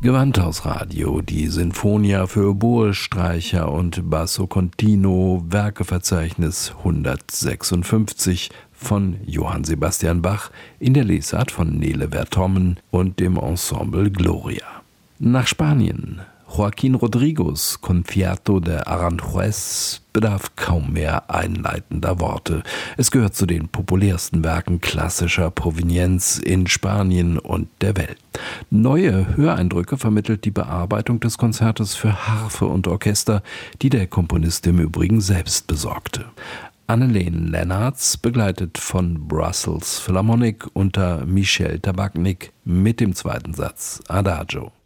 Gewandhausradio, die Sinfonia für Oboe, Streicher und Basso Continuo, Werkeverzeichnis 156 von Johann Sebastian Bach in der Lesart von Nele Vertommen und dem Ensemble Gloria. Nach Spanien. Joaquín Rodrigos Concierto de Aranjuez bedarf kaum mehr einleitender Worte. Es gehört zu den populärsten Werken klassischer Provenienz in Spanien und der Welt. Neue Höreindrücke vermittelt die Bearbeitung des Konzertes für Harfe und Orchester, die der Komponist im Übrigen selbst besorgte. Anneleen Lennartz, begleitet von Brussels Philharmonic unter Michel Tabachnik mit dem zweiten Satz Adagio.